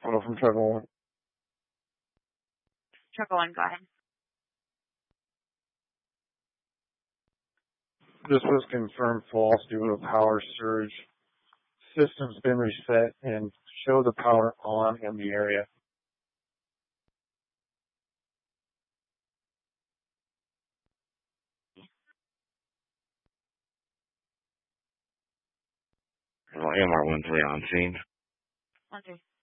Hello from Trevor One. Triple one, go ahead. This was confirmed false due to a power surge. System's been reset and show the power on in the area. MR13 on scene. 1-3.